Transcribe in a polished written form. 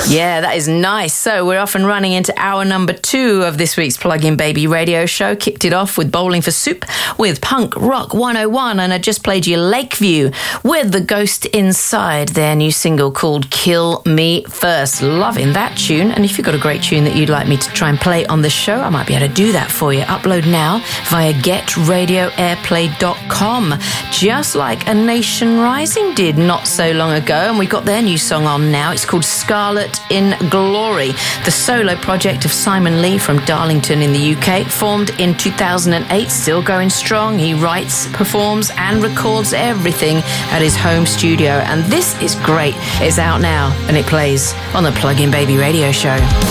Yeah, that is nice. So we're off and running into hour number 2 of this week's Plug-in Baby radio show. Kicked it off with Bowling for Soup with Punk Rock 101, and I just played you Lakeview with The Ghost Inside, their new single called Kill Me First. Loving that tune. And if you've got a great tune that you'd like me to try and play on the show, I might be able to do that for you. Upload now via getradioairplay.com, just like A Nation Rising did not so long ago. And we've got their new song on now. It's called Scarlet in Glory, the solo project of Simon Lee from Darlington in the UK, formed in 2008, still going strong. He writes, performs and records everything at his home studio, and this is great. It's out now and it plays on the Plug-in Baby radio show.